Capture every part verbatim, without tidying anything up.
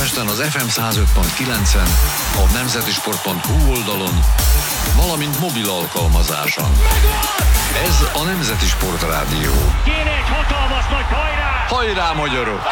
Budapesten az ef em száz öt pont kilencen, a nemzeti sport pont hu oldalon, valamint mobil alkalmazáson. Ez a Nemzeti Sport Rádió. Kéne egy hatalmas nagy hajrá! Hajrá, magyarok!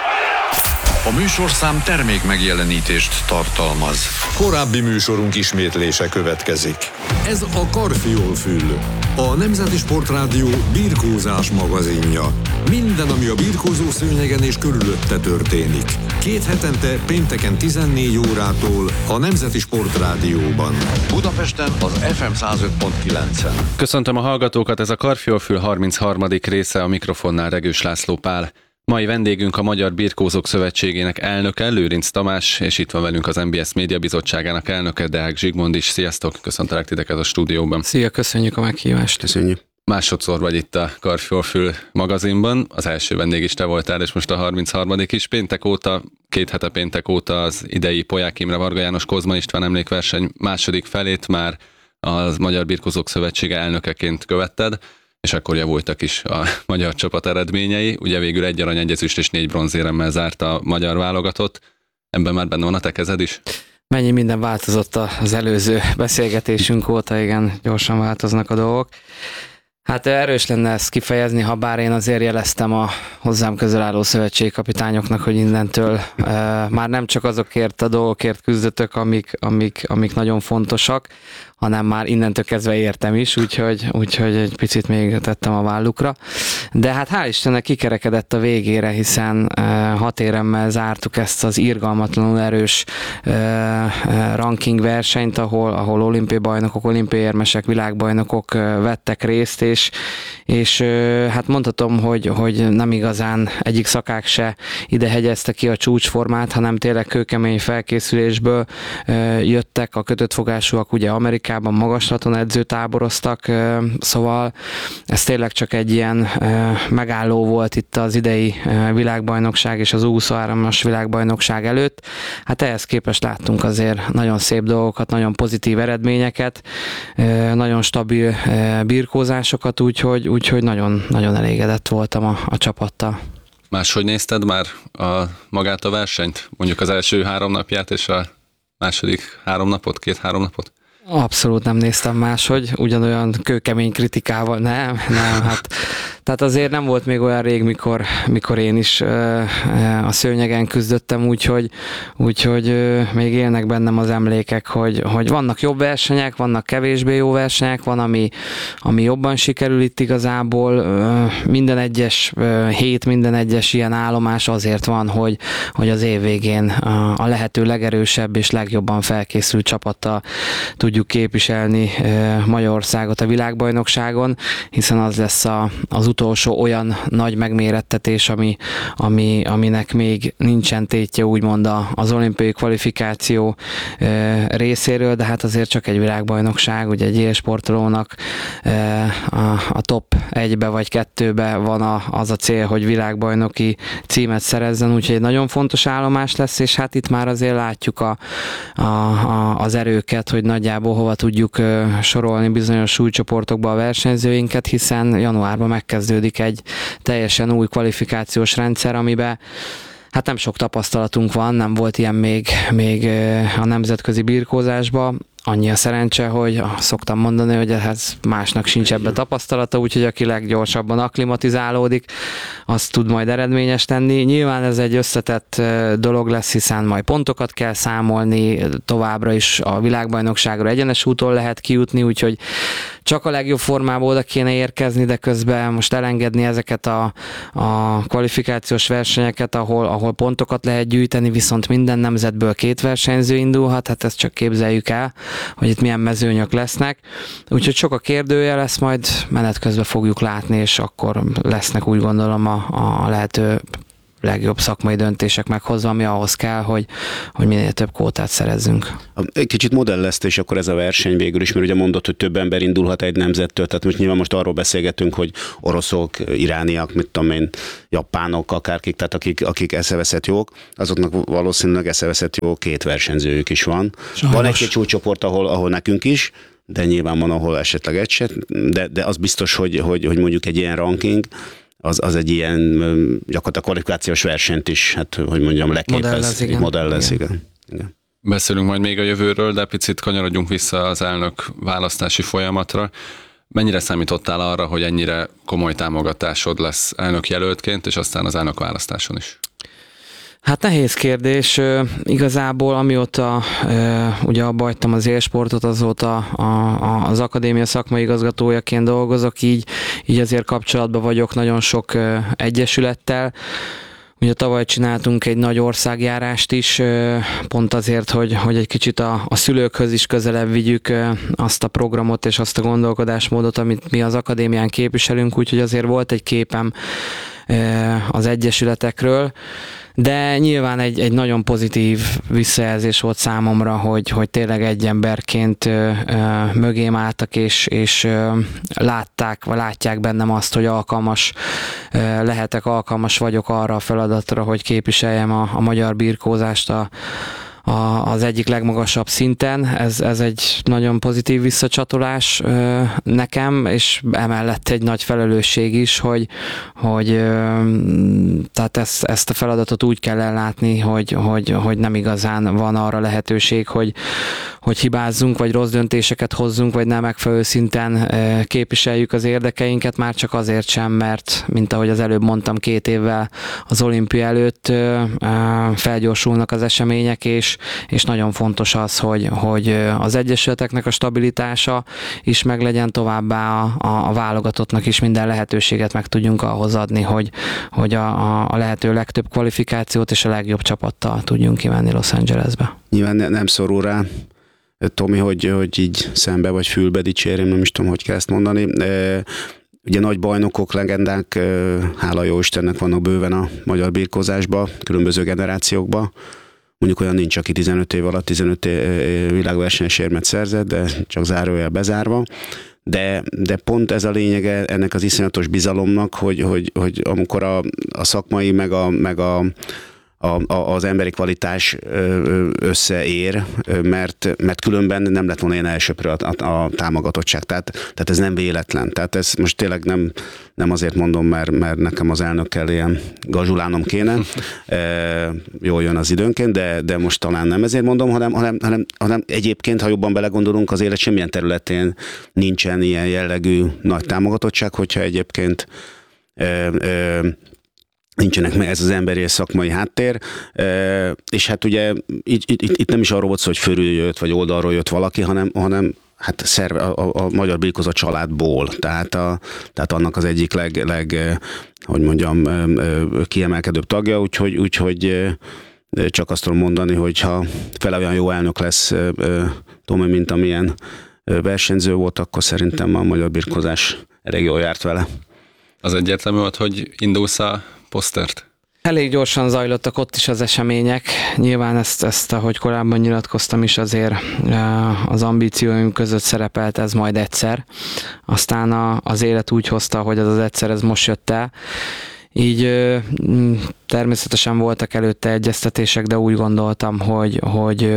A műsorszám termék megjelenítést tartalmaz. Korábbi műsorunk ismétlése következik. Ez a Karfiol-fül, a Nemzeti Sport Rádió birkózás magazinja. Minden, ami a birkózó szőnyegen és körülötte történik. Két hetente pénteken tizennégy órától a Nemzeti Sport Rádióban. Budapesten az ef em száz öt pont kilencen. Köszöntöm a hallgatókat, ez a Karfiol-fül harmincharmadik része, a mikrofonnál Regős László Pál. Mai vendégünk a Magyar Birkózók Szövetségének elnöke, Lőrinc Tamás, és itt van velünk az em bé es Média Bizottságának elnöke, Deák Zsigmond is. Sziasztok, köszöntelek titeket a stúdióban. Szia, köszönjük a meghívást. Köszönjük. Másodszor vagy itt a Karfiol-fül magazinban, az első vendég is te voltál, és most a harmincharmadik is. Péntek óta, két hete péntek óta az idei Polyák Imre Varga János Kozma István emlékverseny második felét már a Magyar Birkózók Szövetsége elnökeként követted, és akkor javultak is a magyar csapat eredményei. Ugye végül egy arany, egy ezüst és négy bronzéremmel zárt a magyar válogatott. Ebben már benne van a te kezed is? Mennyi minden változott az előző beszélgetésünk óta, igen, gyorsan változnak a dolgok. Hát erős lenne ezt kifejezni, ha bár én azért jeleztem a hozzám közel álló szövetségkapitányoknak, hogy innentől e, már nem csak azokért a dolgokért küzdötök, amik, amik, amik nagyon fontosak, hanem már innentől kezdve értem is, úgyhogy, úgyhogy egy picit még tettem a vállukra. De hát hál' Istennek kikerekedett a végére, hiszen e, hat éremmel zártuk ezt az irgalmatlanul erős e, e, ranking versenyt, ahol, ahol olimpiai bajnokok, olimpiai érmesek, világbajnokok e, vettek részt, és, és e, hát mondhatom, hogy, hogy nem igazán egyik szakák se ide hegyezte ki a csúcsformát, hanem tényleg kőkemény felkészülésből e, jöttek a kötött fogásúak, ugye Amerikában magaslaton edzőtáboroztak, szóval ez tényleg csak egy ilyen megálló volt itt az idei világbajnokság és az U huszonhármas világbajnokság előtt. Hát ehhez képest láttunk azért nagyon szép dolgokat, nagyon pozitív eredményeket, nagyon stabil birkózásokat, úgyhogy, úgyhogy nagyon, nagyon elégedett voltam a, a csapattal. Máshogy nézted már a, magát a versenyt? Mondjuk az első három napját és a második három napot, két-három napot? Abszolút nem néztem máshogy, ugyanolyan kőkemény kritikával, nem, nem, hát tehát azért nem volt még olyan rég, mikor, mikor én is uh, a szőnyegen küzdöttem, úgyhogy, úgyhogy uh, még élnek bennem az emlékek, hogy, hogy vannak jobb versenyek, vannak kevésbé jó versenyek, van, ami, ami jobban sikerül itt igazából. Uh, minden egyes uh, hét, minden egyes ilyen állomás azért van, hogy, hogy az év végén a, a lehető legerősebb és legjobban felkészült csapattal tudjuk képviselni uh, Magyarországot a világbajnokságon, hiszen az lesz a, az utolsó olyan nagy megmérettetés, ami, ami, aminek még nincsen tétje úgymond az olimpiai kvalifikáció e, részéről, de hát azért csak egy világbajnokság, ugye egy élsportolónak e, a, a top egybe vagy kettőbe van a, az a cél, hogy világbajnoki címet szerezzen, úgyhogy egy nagyon fontos állomás lesz, és hát itt már azért látjuk a, a, a, az erőket, hogy nagyjából hova tudjuk e, sorolni bizonyos súlycsoportokba a versenyzőinket, hiszen januárban megkezdődik egy teljesen új kvalifikációs rendszer, amiben hát nem sok tapasztalatunk van, nem volt ilyen még, még a nemzetközi birkózásban. Annyi a szerencse, hogy szoktam mondani, hogy ehhez másnak sincs ebbe tapasztalata, úgyhogy aki leggyorsabban akklimatizálódik, az tud majd eredményes lenni. Nyilván ez egy összetett dolog lesz, hiszen majd pontokat kell számolni, továbbra is a világbajnokságra egyenes úton lehet kijutni, úgyhogy csak a legjobb formából oda kéne érkezni, de közben most elengedni ezeket a, a kvalifikációs versenyeket, ahol, ahol pontokat lehet gyűjteni, viszont minden nemzetből két versenyző indulhat, hát ezt csak képzeljük el, hogy itt milyen mezőnyök lesznek. Úgyhogy sok a kérdője lesz, majd menet közben fogjuk látni, és akkor lesznek úgy gondolom a, a lehető legjobb szakmai döntések meghozva, ami ahhoz kell, hogy, hogy minél több kvótát szerezzünk. Egy kicsit modelleztés akkor ez a verseny végül is, mert ugye mondott, hogy több ember indulhat egy nemzettől, tehát most nyilván most arról beszélgetünk, hogy oroszok, irániak, mit tudom én, japánok, akárkik, tehát akik, akik eszeveszett jók, azoknak valószínűleg eszeveszett jó két versenyzőjük is van. Sajnos. Van egy-két csúcsoport, ahol, ahol nekünk is, de nyilván van, ahol esetleg egy se, de, de az biztos, hogy, hogy, hogy mondjuk egy ilyen ranking, az, az egy ilyen gyakorlatilag kvalifikációs versenyt is, hát hogy mondjam, leképez, Modellez, igen. modellez, igen. igen. igen. Beszélünk majd még a jövőről, de picit kanyarodjunk vissza az elnök választási folyamatra. Mennyire számítottál arra, hogy ennyire komoly támogatásod lesz elnök jelöltként, és aztán az elnök választáson is? Hát nehéz kérdés. Igazából amióta ugye abba hagytam az élsportot, azóta az akadémia szakmai igazgatójaként dolgozok, így, így azért kapcsolatban vagyok nagyon sok egyesülettel. Ugye tavaly csináltunk egy nagy országjárást is, pont azért, hogy, hogy egy kicsit a, a szülőkhöz is közelebb vigyük azt a programot és azt a gondolkodásmódot, amit mi az akadémián képviselünk, úgyhogy azért volt egy képem az egyesületekről. De nyilván egy, egy nagyon pozitív visszajelzés volt számomra, hogy, hogy tényleg egy emberként ö, ö, mögém álltak, és, és ö, látták, vagy látják bennem azt, hogy alkalmas ö, lehetek, alkalmas vagyok arra a feladatra, hogy képviseljem a, a magyar birkózást a, a, az egyik legmagasabb szinten. Ez, ez egy nagyon pozitív visszacsatolás ö, nekem, és emellett egy nagy felelősség is, hogy, hogy ö, tehát ezt, ezt a feladatot úgy kell ellátni, hogy, hogy, hogy nem igazán van arra lehetőség, hogy, hogy hibázzunk, vagy rossz döntéseket hozzunk, vagy nem megfelelő szinten ö, képviseljük az érdekeinket, már csak azért sem, mert, mint ahogy az előbb mondtam, két évvel az olimpia előtt ö, ö, felgyorsulnak az események, és és nagyon fontos az, hogy, hogy az egyesületeknek a stabilitása is meglegyen, továbbá a, a válogatottnak is minden lehetőséget meg tudjunk ahhoz adni, hogy, hogy a, a lehető legtöbb kvalifikációt és a legjobb csapattal tudjunk kimenni Los Angelesbe. Nyilván ne, nem szorul rá, Tomi, hogy, hogy így szembe vagy fülbe dicsérjem, nem is tudom, hogy kell ezt mondani. Ugye nagy bajnokok, legendák, hála jó Istennek vannak bőven a magyar birkózásban, különböző generációkban. Mondjuk olyan nincs, aki tizenöt év alatt tizenöt világversenyes érmet szerzett, de csak zárójel bezárva. De, de pont ez a lényege ennek az iszonyatos bizalomnak, hogy, hogy, hogy amikor a, a szakmai meg, a, meg a, a, az emberi kvalitás összeér, mert, mert különben nem lett volna ilyen elsőprő a, a, a támogatottság. Tehát, tehát ez nem véletlen. Tehát ez most tényleg nem, nem azért mondom, mert, mert nekem az elnökkel ilyen gazsulánom kéne. E, jól jön az időnként, de, de most talán nem ezért mondom, hanem, hanem, hanem, hanem egyébként, ha jobban belegondolunk, az élet semmilyen területén nincsen ilyen jellegű nagy támogatottság, hogyha egyébként e, e, nincsenek meg ez az emberi és szakmai háttér, és hát ugye itt, itt, itt nem is arról volt szó, hogy fölül jött, vagy oldalról jött valaki, hanem, hanem hát szerve, a, a magyar birkózó családból, tehát, a, tehát annak az egyik leg, leg, hogy mondjam, kiemelkedőbb tagja, úgyhogy, úgyhogy csak azt tudom mondani, hogy ha fele olyan jó elnök lesz Tomi, mint amilyen versenyző volt, akkor szerintem a magyar birkózás elég jól járt vele. Az egyértelmű volt, hogy indulsz a posztert? Elég gyorsan zajlottak ott is az események. Nyilván ezt, ezt ahogy korábban nyilatkoztam is, azért az ambícióim között szerepelt ez majd egyszer. Aztán a, az élet úgy hozta, hogy az az egyszer ez most jött el. Így természetesen voltak előtte egyeztetések, de úgy gondoltam, hogy, hogy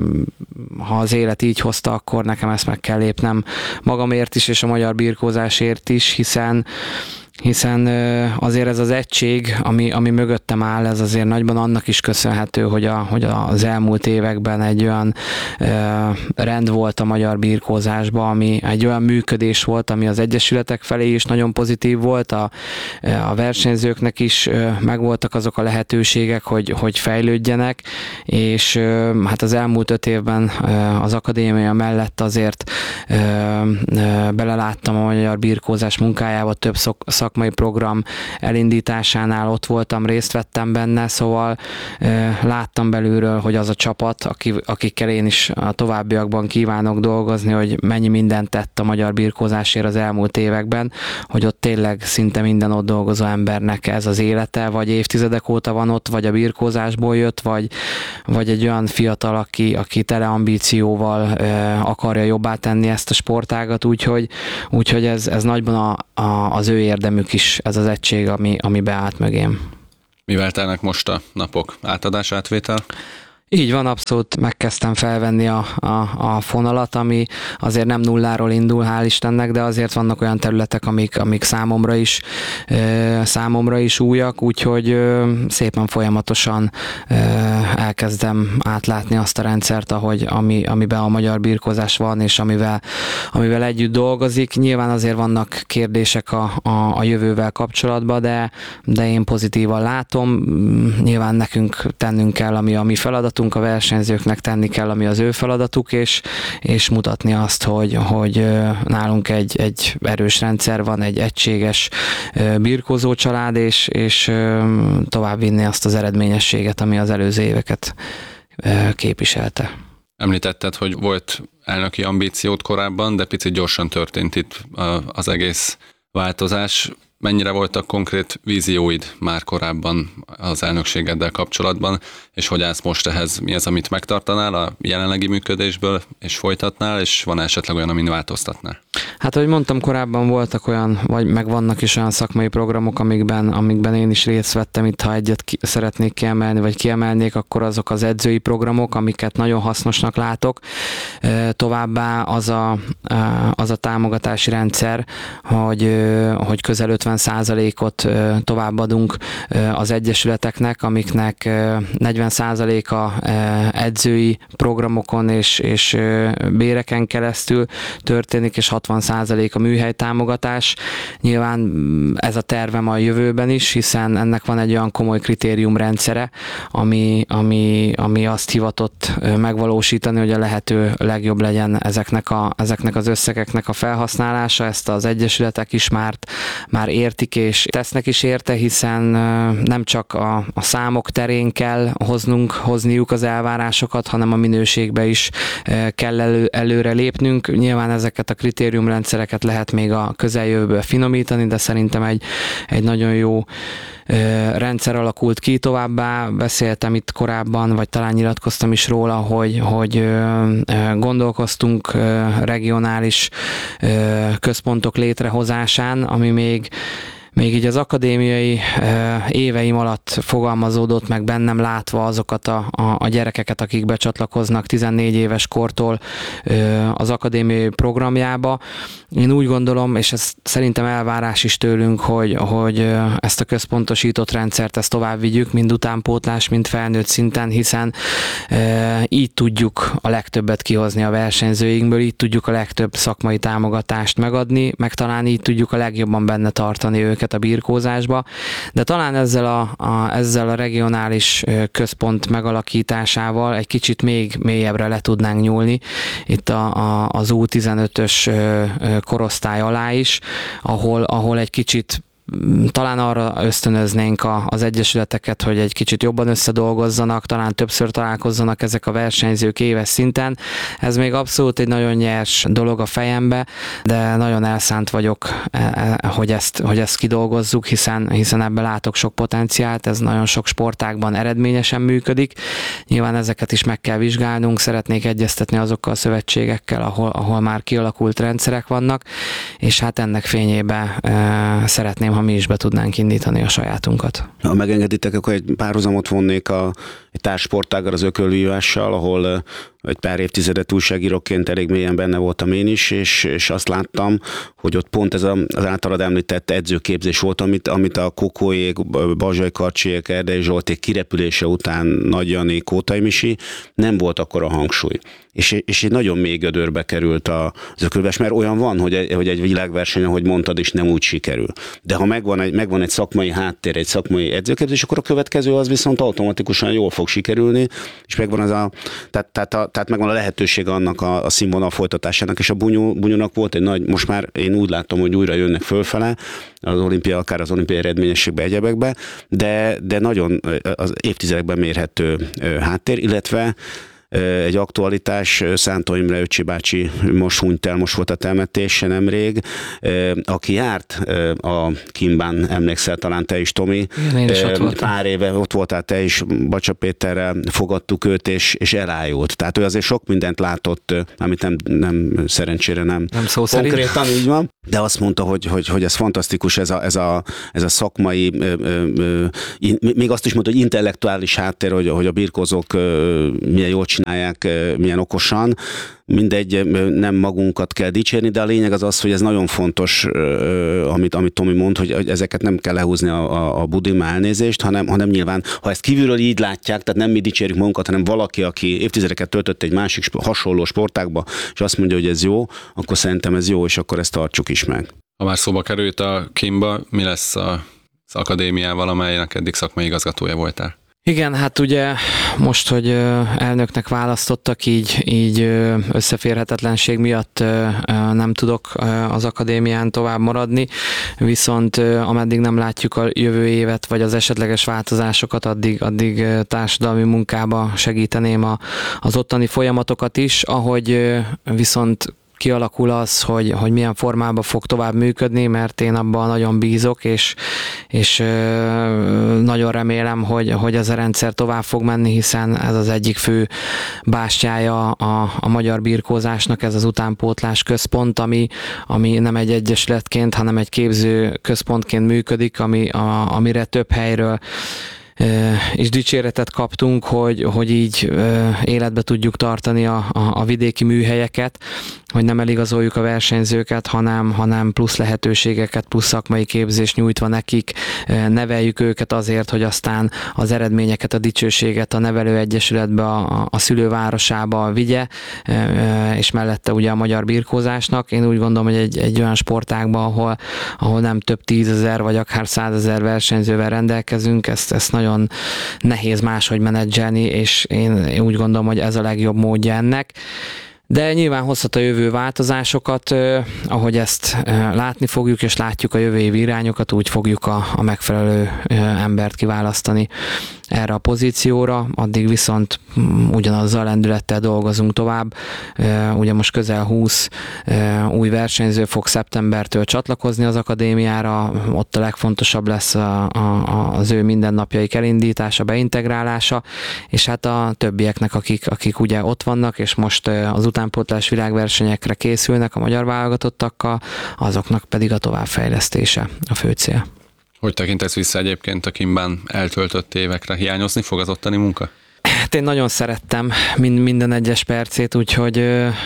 ha az élet így hozta, akkor nekem ezt meg kell lépnem magamért is, és a magyar birkózásért is, hiszen hiszen azért ez az egység, ami, ami mögöttem áll, ez azért nagyban annak is köszönhető, hogy, a, hogy az elmúlt években egy olyan ö, rend volt a magyar birkózásban, ami egy olyan működés volt, ami az egyesületek felé is nagyon pozitív volt, a, a versenyzőknek is ö, megvoltak azok a lehetőségek, hogy, hogy fejlődjenek, és ö, hát az elmúlt öt évben ö, az akadémia mellett azért ö, ö, beleláttam a magyar birkózás munkájába, több szok, szakmai program elindításánál ott voltam, részt vettem benne, szóval e, láttam belülről, hogy az a csapat, aki, akikkel én is a továbbiakban kívánok dolgozni, hogy mennyi mindent tett a magyar birkózásért az elmúlt években, hogy ott tényleg szinte minden ott dolgozó embernek ez az élete, vagy évtizedek óta van ott, vagy a birkózásból jött, vagy, vagy egy olyan fiatal, aki, aki tele ambícióval e, akarja jobbá tenni ezt a sportágat, úgyhogy, úgyhogy ez, ez nagyban a, a, az ő érdemük is, ez az egység, ami, ami beállt mögém. Mivel telnek most a napok? Átadás, átvétel? Így van, abszolút megkezdtem felvenni a, a, a fonalat, ami azért nem nulláról indul, hál' Istennek, de azért vannak olyan területek, amik, amik számomra is számomra is újak, úgyhogy szépen folyamatosan elkezdem átlátni azt a rendszert, ahogy, ami, amiben a magyar birkózás van, és amivel, amivel együtt dolgozik. Nyilván azért vannak kérdések a, a, a jövővel kapcsolatban, de, de én pozitívan látom. Nyilván nekünk tennünk kell, ami a mi feladatunk, a versenyzőknek tenni kell, ami az ő feladatuk, és, és mutatni azt, hogy, hogy nálunk egy, egy erős rendszer van, egy egységes birkózó család, és, és továbbvinni azt az eredményességet, ami az előző éveket képviselte. Említetted, hogy volt elnöki ambíciót korábban, de picit gyorsan történt itt az egész változás. Mennyire voltak konkrét vízióid már korábban az elnökségeddel kapcsolatban, és hogy állsz most ehhez? Mi az, amit megtartanál a jelenlegi működésből, és folytatnál, és van esetleg olyan, amin változtatnál? Hát, ahogy mondtam, korábban voltak olyan, vagy meg vannak is olyan szakmai programok, amikben, amikben én is részt vettem. Itt, ha egyet ki, szeretnék kiemelni, vagy kiemelnék, akkor azok az edzői programok, amiket nagyon hasznosnak látok. Továbbá az a, az a támogatási rendszer, hogy, hogy közel ötven százalékot továbbadunk az egyesületeknek, amiknek negyven százaléka edzői programokon és, és béreken keresztül történik, és hatvan százalék a műhely támogatás. Nyilván ez a tervem a jövőben is, hiszen ennek van egy olyan komoly kritériumrendszere, ami, ami, ami azt hivatott megvalósítani, hogy a lehető legjobb legyen ezeknek, a, ezeknek az összegeknek a felhasználása. Ezt az egyesületek is már, már értik és tesznek is érte, hiszen nem csak a, a számok terén kell hoznunk, hozniuk az elvárásokat, hanem a minőségbe is kell elő, előre lépnünk. Nyilván ezeket a kritériumrendszereket lehet még a közeljövőben finomítani, de szerintem egy, egy nagyon jó rendszer alakult ki. Továbbá beszéltem itt korábban, vagy talán nyilatkoztam is róla, hogy, hogy gondolkoztunk regionális központok létrehozásán, ami még Még így az akadémiai éveim alatt fogalmazódott meg bennem, látva azokat a, a, a gyerekeket, akik becsatlakoznak tizennégy éves kortól az akadémiai programjába. Én úgy gondolom, és ez szerintem elvárás is tőlünk, hogy, hogy ezt a központosított rendszert ezt tovább vigyük, mind utánpótlás, mind felnőtt szinten, hiszen így tudjuk a legtöbbet kihozni a versenyzőinkből, így tudjuk a legtöbb szakmai támogatást megadni, meg talán így tudjuk a legjobban benne tartani őket a birkózásba, de talán ezzel a, a, ezzel a regionális központ megalakításával egy kicsit még mélyebbre le tudnánk nyúlni itt a, a, az U tizenötös korosztály alá is, ahol, ahol egy kicsit talán arra ösztönöznénk a, az egyesületeket, hogy egy kicsit jobban összedolgozzanak, talán többször találkozzanak ezek a versenyzők éves szinten. Ez még abszolút egy nagyon nyers dolog a fejembe, de nagyon elszánt vagyok, hogy ezt, hogy ezt kidolgozzuk, hiszen, hiszen ebben látok sok potenciált, ez nagyon sok sportágban eredményesen működik. Nyilván ezeket is meg kell vizsgálnunk, szeretnék egyeztetni azokkal a szövetségekkel, ahol, ahol már kialakult rendszerek vannak, és hát ennek fényében e, szeretném, ha mi is be tudnánk indítani a sajátunkat. Ha megengeditek, akkor egy párhuzamot vonnék a egy társsportággal, az ökölvívással, ahol egy pár évtizedet újságíróként elég mélyen benne voltam én is, és, és azt láttam, hogy ott pont ez a, az általad említett edzőképzés volt, amit, amit a Kokóék, Bazsai Karcsiék, Erdei Zsolték kirepülése után Nagy Jani, Kótai Misi, nem volt akkor a hangsúly. És, és egy nagyon mély gödörbe került az ökölvívás, mert olyan van, hogy egy, hogy egy világverseny, ahogy mondtad is, nem úgy sikerül. De ha megvan egy, megvan egy szakmai háttér, egy szakmai edzőképzés, akkor a következő az viszont automatikusan jól fog sikerülni, és megvan az a, tehát, tehát, a, tehát megvan a lehetőség annak a, a színvonal folytatásának, és a Bunyó, Bunyónak volt egy nagy, most már én úgy látom, hogy újra jönnek fölfele, az olimpia, akár az olimpiai eredményességbe, egyebekbe, de, de nagyon az évtizedekben mérhető háttér, illetve egy aktualitás, Szántó Imre öcsi bácsi most hunyt el, most volt a temetése nemrég, aki járt a Kimbán, emlékszel talán te is, Tomi. Igen, én is ott voltam. Pár éve ott voltál te is, Bacsa Péterrel fogadtuk őt, és, és elájult. Tehát ő azért sok mindent látott, amit nem, nem szerencsére nem, nem szó szerint. Konkrétan így van, de azt mondta, hogy, hogy, hogy ez fantasztikus, ez a, ez a, ez a szakmai, ö, ö, ö, még azt is mondta, hogy intellektuális háttér, hogy, hogy a birkózók ö, milyen jól csinálják, ö, milyen okosan. Mindegy, nem magunkat kell dicsérni, de a lényeg az az, hogy ez nagyon fontos, amit, amit Tomi mond, hogy ezeket nem kell lehúzni a, a, a budima elnézést, hanem, hanem nyilván, ha ezt kívülről így látják, tehát nem mi dicsérjük magunkat, hanem valaki, aki évtizedeket töltött egy másik hasonló sportágba, és azt mondja, hogy ez jó, akkor szerintem ez jó, és akkor ezt tartsuk is meg. Ha már szóba került a Kimba, mi lesz az akadémiával, amelynek eddig szakmai igazgatója voltál? Igen, hát ugye most, hogy elnöknek választottak, így, így összeférhetetlenség miatt nem tudok az akadémián tovább maradni, viszont ameddig nem látjuk a jövő évet, vagy az esetleges változásokat, addig, addig társadalmi munkába segíteném a, az ottani folyamatokat is, ahogy viszont kialakul az, hogy, hogy milyen formában fog tovább működni, mert én abban nagyon bízok, és, és nagyon remélem, hogy, hogy ez a rendszer tovább fog menni, hiszen ez az egyik fő bástyája a, a magyar birkózásnak, ez az utánpótlás központ, ami, ami nem egy egyesületként, hanem egy képző központként működik, ami, a, amire több helyről és dicséretet kaptunk, hogy, hogy így életbe tudjuk tartani a, a, a vidéki műhelyeket, hogy nem eligazoljuk a versenyzőket, hanem, hanem plusz lehetőségeket, plusz szakmai képzést nyújtva nekik, neveljük őket azért, hogy aztán az eredményeket, a dicsőséget a nevelőegyesületbe, a, a szülővárosába vigye, és mellette ugye a magyar birkózásnak. Én úgy gondolom, hogy egy, egy olyan sportágban, ahol, ahol nem több tízezer vagy akár százezer versenyzővel rendelkezünk, ezt, ezt nagyon nehéz máshogy menedzselni, és én, én úgy gondolom, hogy ez a legjobb módja ennek. De nyilván hozhat a jövő változásokat, eh, ahogy ezt eh, látni fogjuk, és látjuk a jövő évi irányokat, úgy fogjuk a, a megfelelő eh, embert kiválasztani erre a pozícióra, addig viszont mm, ugyanazzal a lendülettel dolgozunk tovább. Eh, ugye most közel húsz eh, új versenyző fog szeptembertől csatlakozni az akadémiára, ott a legfontosabb lesz a, a, az ő mindennapjaik elindítása, beintegrálása, és hát a többieknek, akik, akik ugye ott vannak, és most eh, az utánpótlás világversenyekre készülnek a magyar válogatottakkal, azoknak pedig a továbbfejlesztése a fő cél. Hogy tekintesz vissza egyébként a Kimbán eltöltött évekre? Hiányozni fog az ottani munka? Hát én nagyon szerettem minden egyes percét, úgyhogy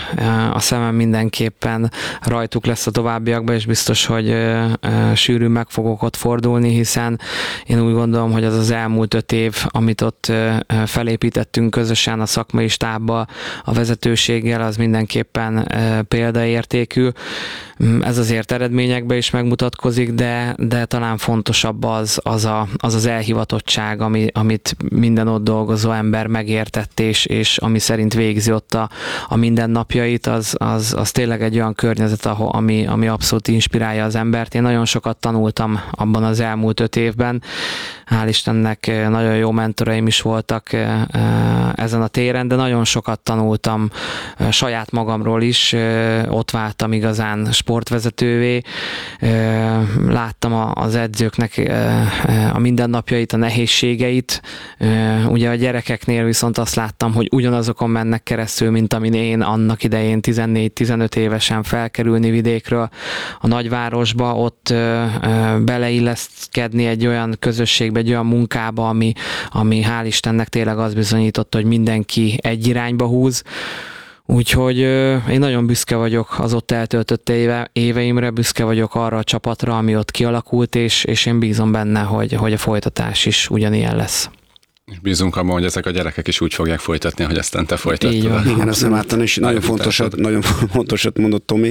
a szemem mindenképpen rajtuk lesz a továbbiakban, és biztos, hogy sűrűn meg fogok ott fordulni, hiszen én úgy gondolom, hogy az az elmúlt öt év, amit ott felépítettünk közösen a szakmai stábbal, a vezetőséggel, az mindenképpen példaértékű. Ez azért eredményekben is megmutatkozik, de, de talán fontosabb az az, a, az, az elhivatottság, ami, amit minden ott dolgozó ember megértett, és, és ami szerint végzi ott a, a mindennapjait, az, az, az tényleg egy olyan környezet, ahol, ami, ami abszolút inspirálja az embert. Én nagyon sokat tanultam abban az elmúlt öt évben. Hál' Istennek nagyon jó mentoraim is voltak ezen a téren, de nagyon sokat tanultam saját magamról is. Ott váltam igazán sportvezetővé, láttam az edzőknek a mindennapjait, a nehézségeit. Ugye a gyerekeknél viszont azt láttam, hogy ugyanazokon mennek keresztül, mint amin én annak idején tizennégy-tizenöt évesen felkerülni vidékről a nagyvárosba, ott beleilleszkedni egy olyan közösségbe, egy olyan munkába, ami, ami hál' Istennek tényleg az bizonyította, hogy mindenki egy irányba húz. Úgyhogy én nagyon büszke vagyok az ott eltöltött éve, éveimre, büszke vagyok arra a csapatra, ami ott kialakult, és, és én bízom benne, hogy, hogy a folytatás is ugyanilyen lesz. És bízunk abban, hogy ezek a gyerekek is úgy fogják folytatni, hogy aztán te folytatod. Igen, azt nem átlan, és nagyon fontosat, nagyon fontosat mondott Tomi,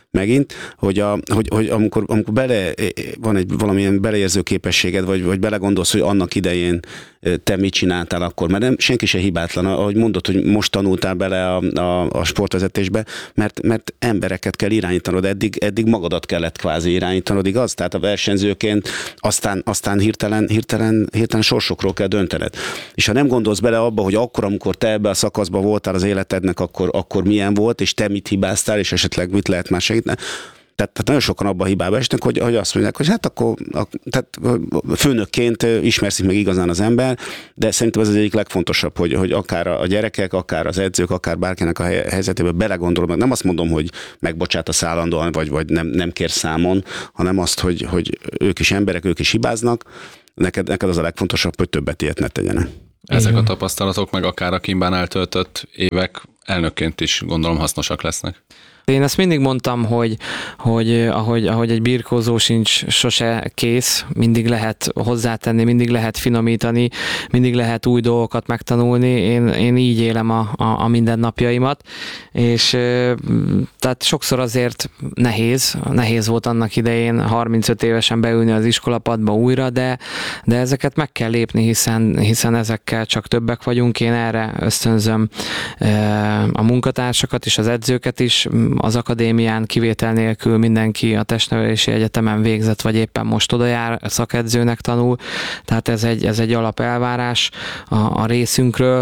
megint, hogy, a, hogy, hogy amikor, amikor bele, van egy valamilyen beleérző képességed, vagy, vagy belegondolsz, hogy annak idején te mit csináltál akkor, mert nem, senki se hibátlan, ahogy mondod, hogy most tanultál bele a, a, a sportvezetésbe, mert, mert embereket kell irányítanod, eddig, eddig magadat kellett kvázi irányítanod, igaz? Tehát a versenyzőként aztán, aztán hirtelen, hirtelen, hirtelen sorsokról kell döntened. És ha nem gondolsz bele abba, hogy akkor, amikor te ebbe a szakaszba voltál az életednek, akkor, akkor milyen volt, és te mit hibáztál, és esetleg mit lehet már segíteni, Tehát, tehát nagyon sokan abban a hibába esnek, hogy, hogy azt mondják, hogy hát akkor a, tehát főnökként ismerszik meg igazán az ember, de szerintem ez az egyik legfontosabb, hogy, hogy akár a gyerekek, akár az edzők, akár bárkinek a helyzetébe belegondolom, nem azt mondom, hogy megbocsátasz állandóan, vagy, vagy nem, nem kér számon, hanem azt, hogy, hogy ők is emberek, ők is hibáznak, neked, neked az a legfontosabb, hogy többet ilyet ne tegyenek. Ezek a tapasztalatok, meg akár a Kimbán eltöltött évek elnökként is gondolom hasznosak lesznek. Én ezt mindig mondtam, hogy, hogy ahogy, ahogy egy birkózó sincs sose kész, mindig lehet hozzátenni, mindig lehet finomítani, mindig lehet új dolgokat megtanulni. Én, én így élem a, a, a mindennapjaimat, és tehát sokszor azért nehéz, nehéz volt annak idején harmincöt évesen beülni az iskolapadba újra, de, de ezeket meg kell lépni, hiszen, hiszen ezekkel csak többek vagyunk. Én erre ösztönzöm a munkatársakat és az edzőket is. Az akadémián kivétel nélkül mindenki a testnevelési egyetemen végzett, vagy éppen most oda jár, szakedzőnek tanul, tehát ez egy, ez egy alapelvárás a, a részünkről.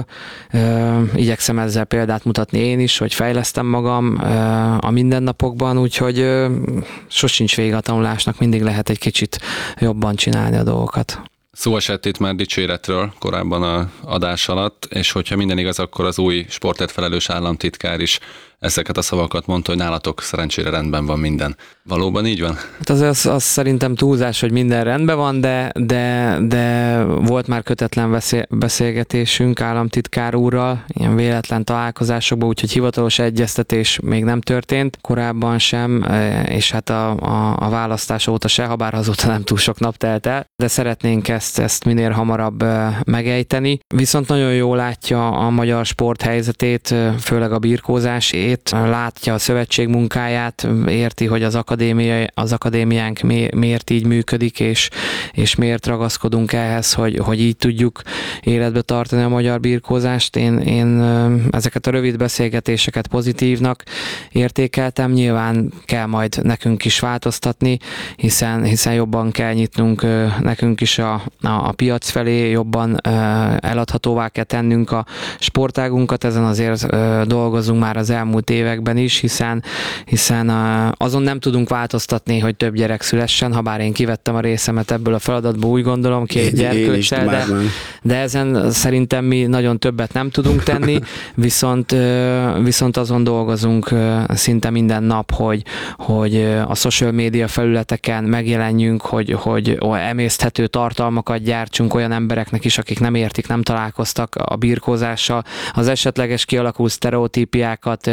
E, igyekszem ezzel példát mutatni én is, hogy fejlesztem magam e, a mindennapokban, úgyhogy e, sosincs vége a tanulásnak, mindig lehet egy kicsit jobban csinálni a dolgokat. Szó esett itt már dicséretről korábban az adás alatt, és hogyha minden igaz, akkor az új sportért felelős államtitkár is ezeket a szavakat mondta, hogy nálatok szerencsére rendben van minden. Valóban így van? Hát az, az, az szerintem túlzás, hogy minden rendben van, de, de, de volt már kötetlen beszélgetésünk államtitkár úrral, ilyen véletlen találkozásokban, úgyhogy hivatalos egyeztetés még nem történt, korábban sem, és hát a, a, a választás óta se, ha bár azóta nem túl sok nap telt el, de szeretnénk ezt, ezt minél hamarabb megejteni. Viszont nagyon jól látja a magyar sport helyzetét, főleg a birkózásét, látja a szövetség munkáját, érti, hogy az, akadémia, az akadémiánk mi, miért így működik, és, és miért ragaszkodunk ehhez, hogy, hogy így tudjuk életbe tartani a magyar birkózást. Én, én ezeket a rövid beszélgetéseket pozitívnak értékeltem, nyilván kell majd nekünk is változtatni, hiszen, hiszen jobban kell nyitnunk nekünk is a, a, a piac felé, jobban eladhatóvá kell tennünk a sportágunkat, ezen azért dolgozunk már az elmúlt években is, hiszen, hiszen azon nem tudunk változtatni, hogy több gyerek szülessen, ha bár én kivettem a részemet ebből a feladatból, úgy gondolom, két gyerkőccel, de, de ezen szerintem mi nagyon többet nem tudunk tenni, viszont, viszont azon dolgozunk szinte minden nap, hogy, hogy a social media felületeken megjelenjünk, hogy, hogy emészthető tartalmakat gyártsunk olyan embereknek is, akik nem értik, nem találkoztak a birkózással, az esetleges kialakult sztereotípiákat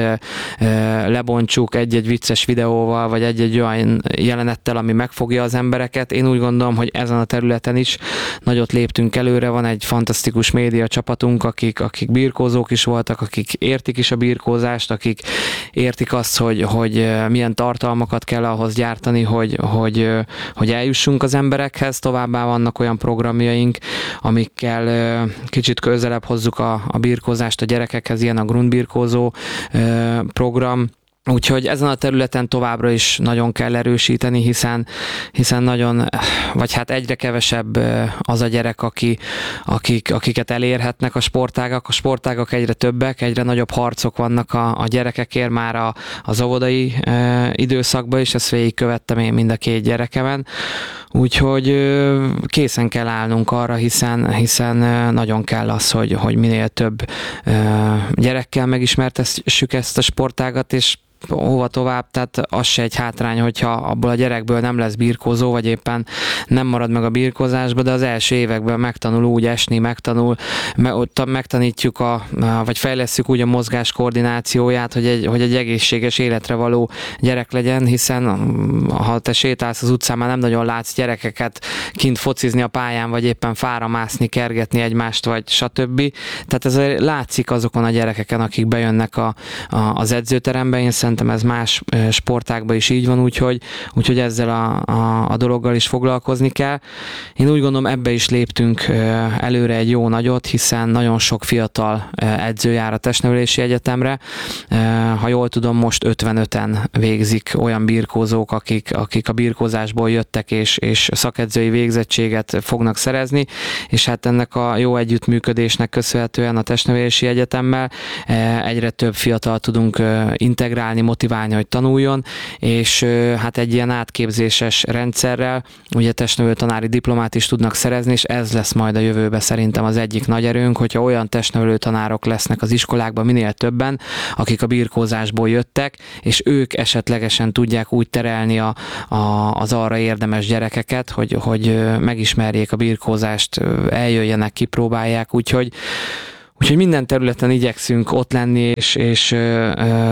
lebontsuk egy-egy vicces videóval, vagy egy-egy olyan jelenettel, ami megfogja az embereket. Én úgy gondolom, hogy ezen a területen is nagyot léptünk előre, van egy fantasztikus média csapatunk, akik, akik birkózók is voltak, akik értik is a birkózást, akik értik azt, hogy, hogy milyen tartalmakat kell ahhoz gyártani, hogy, hogy, hogy eljussunk az emberekhez. Továbbá vannak olyan programjaink, amikkel kicsit közelebb hozzuk a, a birkózást a gyerekekhez, ilyen a grundbirkózó program. Úgyhogy ezen a területen továbbra is nagyon kell erősíteni, hiszen, hiszen nagyon, vagy hát egyre kevesebb az a gyerek, aki, akik, akiket elérhetnek a sportágak. A sportágak egyre többek, egyre nagyobb harcok vannak a, a gyerekekért már a, az óvodai e, időszakban is, ezt végigkövettem én mind a két gyerekemen. Úgyhogy készen kell állnunk arra, hiszen, hiszen nagyon kell az, hogy, hogy minél több gyerekkel megismertessük ezt a sportágat, és hova tovább, tehát az se egy hátrány, hogyha abból a gyerekből nem lesz birkózó, vagy éppen nem marad meg a birkózásba, de az első években megtanul úgy esni, megtanul, megtanítjuk, a, vagy fejlesszük úgy a mozgás koordinációját, hogy egy, hogy egy egészséges életre való gyerek legyen, hiszen ha te sétálsz az utcán, már nem nagyon látsz gyerekeket kint focizni a pályán, vagy éppen fára mászni, kergetni egymást, vagy stb. Tehát ez látszik azokon a gyerekeken, akik bejönnek a, a, az edzőterembe. Én szerintem ez más sportákban is így van, úgyhogy, úgyhogy ezzel a, a, a dologgal is foglalkozni kell. Én úgy gondolom, ebbe is léptünk előre egy jó nagyot, hiszen nagyon sok fiatal edző jár a testnevelési egyetemre. Ha jól tudom, most ötvenöten végzik olyan birkózók, akik, akik a birkózásból jöttek és, és szakedzői végzettséget fognak szerezni, és hát ennek a jó együttműködésnek köszönhetően a testnevelési egyetemmel egyre több fiatal tudunk integrálni, motiválni, hogy tanuljon, és hát egy ilyen átképzéses rendszerrel ugye testnevelő tanári diplomát is tudnak szerezni, és ez lesz majd a jövőben szerintem az egyik nagy erőnk, hogyha olyan testnevelő tanárok lesznek az iskolákban minél többen, akik a birkózásból jöttek, és ők esetlegesen tudják úgy terelni a, a, az arra érdemes gyerekeket, hogy, hogy megismerjék a birkózást, eljöjjenek, kipróbálják, úgyhogy Úgyhogy minden területen igyekszünk ott lenni és, és ö,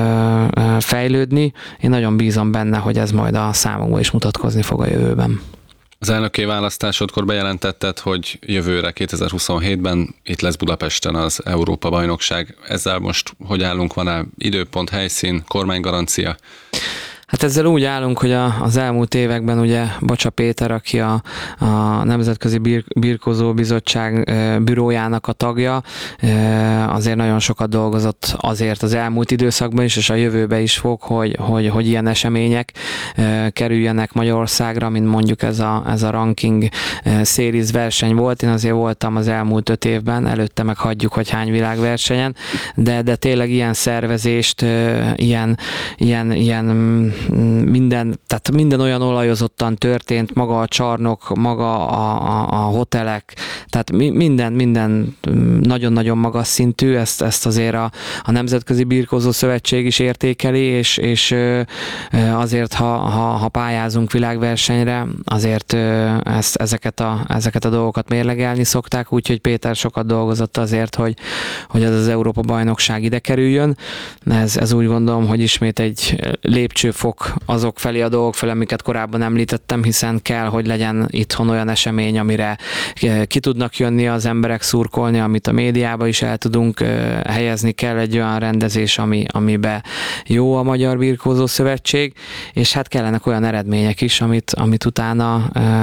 ö, fejlődni. Én nagyon bízom benne, hogy ez majd a számokban is mutatkozni fog a jövőben. Az elnöki választásodkor bejelentetted, hogy jövőre kétezer-huszonhétben itt lesz Budapesten az Európa-bajnokság. Ezzel most hogy állunk? Van-e időpont, helyszín, kormánygarancia? Hát ezzel úgy állunk, hogy a, az elmúlt években ugye Bacsa Péter, aki a, a Nemzetközi Bir, Birkózó Bizottság e, bürójának a tagja, e, azért nagyon sokat dolgozott azért az elmúlt időszakban is, és a jövőben is fog, hogy, hogy, hogy ilyen események e, kerüljenek Magyarországra, mint mondjuk ez a, ez a ranking e, series verseny volt. Én azért voltam az elmúlt öt évben, előtte meg hagyjuk, hogy hány világversenyen, de, de tényleg ilyen szervezést, e, ilyen, ilyen, ilyen minden, tehát minden olyan olajozottan történt, maga a csarnok, maga a, a, a hotelek, tehát mi, minden, minden nagyon-nagyon magas szintű, ezt, ezt azért a, a Nemzetközi Birkózó Szövetség is értékeli, és, és azért, ha, ha, ha pályázunk világversenyre, azért ezt, ezeket, a, ezeket a dolgokat mérlegelni szokták, úgyhogy Péter sokat dolgozott azért, hogy, hogy ez az Európa-bajnokság ide kerüljön. Ez, ez úgy gondolom, hogy ismét egy lépcsőfok azok felé a dolgok felé, amiket korábban említettem, hiszen kell, hogy legyen itthon olyan esemény, amire ki tudnak jönni az emberek, szurkolni, amit a médiába is el tudunk helyezni, kell egy olyan rendezés, ami, amibe jó a Magyar Birkózó Szövetség, és hát kellenek olyan eredmények is, amit, amit utána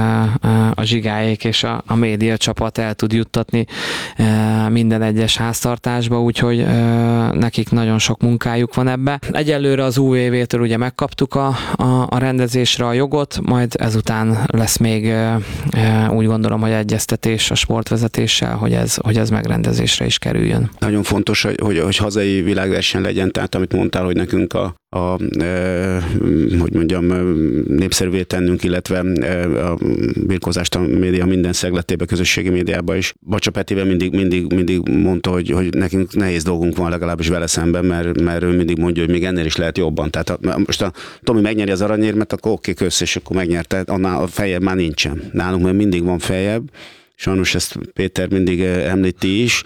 a zsigáék és a, a média csapat el tud juttatni minden egyes háztartásba, úgyhogy nekik nagyon sok munkájuk van ebbe. Egyelőre az u vé vé-től ugye megkaptuk a, a, a rendezésre a jogot, majd ezután lesz még e, e, úgy gondolom, hogy egyeztetés a sportvezetéssel, hogy ez, hogy ez megrendezésre is kerüljön. Nagyon fontos, hogy, hogy, hogy hazai világverseny legyen, tehát amit mondtál, hogy nekünk a, a e, hogy mondjam, népszerűvé tennünk, illetve a birkózást a média minden szegletébe, közösségi médiában is. Bacsa Petivel mindig, mindig, mindig mondta, hogy, hogy nekünk nehéz dolgunk van legalábbis vele szemben, mert, mert ő mindig mondja, hogy még ennél is lehet jobban. Tehát a, most a Tomi megnyeri az aranyérmet, akkor oké, kösz, és akkor megnyerte, annál a feljebb már nincsen. Nálunk mert mindig van feljebb. Sajnos ezt Péter mindig említi is,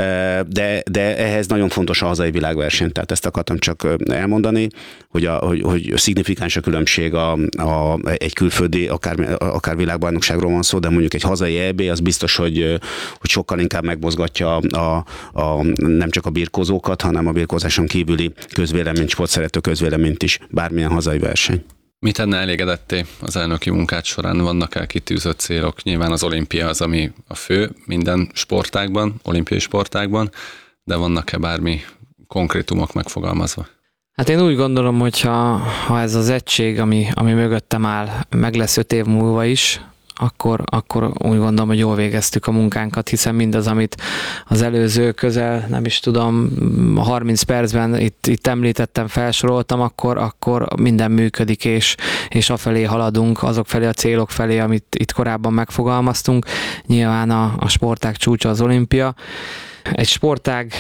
de, de ehhez nagyon fontos a hazai világverseny. Tehát ezt akartam csak elmondani, hogy, a, hogy, hogy szignifikáns a különbség a, a, egy külföldi, akár, akár világbajnokságról van szó, de mondjuk egy hazai é bé, az biztos, hogy, hogy sokkal inkább megmozgatja a, a, nem csak a birkózókat, hanem a birkózáson kívüli közvéleményt, sportszerető közvéleményt is, bármilyen hazai verseny. Mit tenne elégedetté az elnöki munkát során? Vannak el kitűzött célok? Nyilván az olimpia az, ami a fő minden sportágban, olimpiai sportágban, de vannak-e bármi konkrétumok megfogalmazva? Hát én úgy gondolom, hogy ha, ha ez az egység, ami, ami mögöttem áll, meg lesz öt év múlva is, Akkor, akkor úgy gondolom, hogy jól végeztük a munkánkat, hiszen mindaz, amit az előző közel, nem is tudom, harminc percben itt, itt említettem, felsoroltam, akkor, akkor minden működik, és, és afelé haladunk, azok felé a célok felé, amit itt korábban megfogalmaztunk. Nyilván a, a sportág csúcsa az olimpia. Egy sportág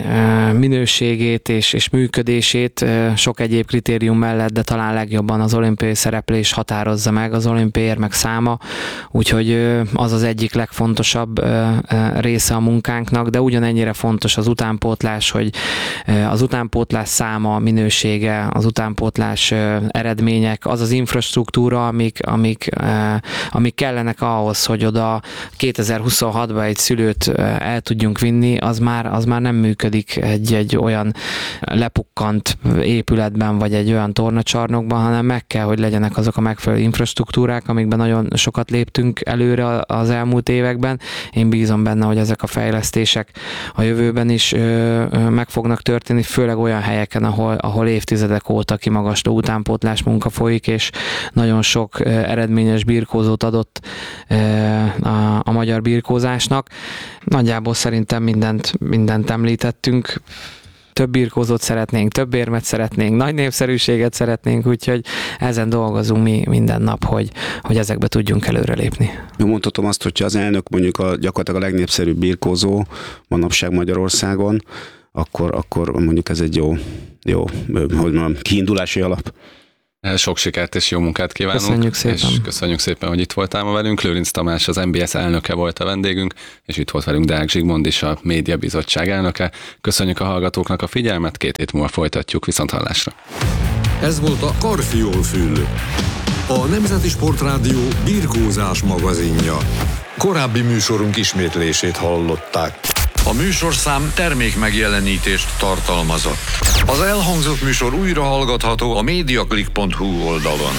minőségét és, és működését sok egyéb kritérium mellett, de talán legjobban az olimpiai szereplés határozza meg, az olimpiai érmek száma, úgyhogy az az egyik legfontosabb része a munkánknak, de ugyanennyire fontos az utánpótlás, hogy az utánpótlás száma, minősége, az utánpótlás eredmények, az az infrastruktúra, amik, amik, amik kellenek ahhoz, hogy oda kétezer-huszonhatban egy szülőt el tudjunk vinni, az már, az már nem működik egy, egy olyan lepukkant épületben, vagy egy olyan tornacsarnokban, hanem meg kell, hogy legyenek azok a megfelelő infrastruktúrák, amikben nagyon sokat léptünk előre az elmúlt években. Én bízom benne, hogy ezek a fejlesztések a jövőben is meg fognak történni, főleg olyan helyeken, ahol, ahol évtizedek óta kimagasló utánpótlás munka folyik, és nagyon sok eredményes birkózót adott a, a magyar birkózásnak. Nagyjából szerintem mindent, mindent említettünk. Több birkózót szeretnénk, több érmet szeretnénk, nagy népszerűséget szeretnénk, úgyhogy ezen dolgozunk mi minden nap, hogy, hogy ezekbe tudjunk előrelépni. Mondhatom azt, hogyha az elnök mondjuk a, gyakorlatilag a legnépszerűbb birkózó manapság Magyarországon, akkor, akkor mondjuk ez egy jó, jó hogy mondjam, kiindulási alap. Sok sikert és jó munkát kívánunk. Köszönjük szépen. És köszönjük szépen, hogy itt voltál ma velünk. Lőrinc Tamás, az en bé es elnöke volt a vendégünk, és itt volt velünk Deák Zsigmond is, a Média Bizottság elnöke. Köszönjük a hallgatóknak a figyelmet, két hét múlva folytatjuk, viszont hallásra. Ez volt a Karfiol-fül, a Nemzeti Sportrádió birkózás magazinja. Korábbi műsorunk ismétlését hallották. A műsorszám termék megjelenítést tartalmazott. Az elhangzott műsor újra hallgatható a mediaclick pont hu oldalon.